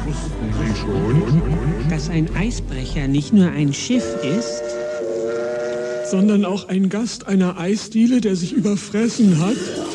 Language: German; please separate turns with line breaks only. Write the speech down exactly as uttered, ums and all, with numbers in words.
Wussten Sie schon,
dass ein Eisbrecher nicht nur ein Schiff ist,
sondern auch ein Gast einer Eisdiele, der sich überfressen hat?